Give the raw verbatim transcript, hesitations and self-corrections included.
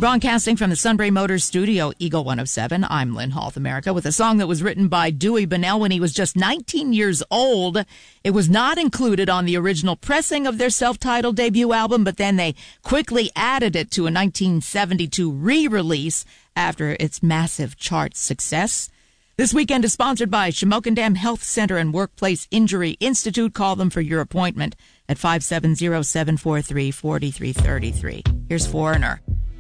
Broadcasting from the Sunbury Motors studio, Eagle one oh seven, I'm Lynn Halth America, with a song that was written by Dewey Bunnell when he was just nineteen years old. It was not included on the original pressing of their self-titled debut album, but then they quickly added it to a nineteen seventy-two re-release after its massive chart success. This weekend is sponsored by Shamokin Dam Health Center and Workplace Injury Institute. Call them for your appointment at five seven zero, seven four three, four three three three. Here's Foreigner.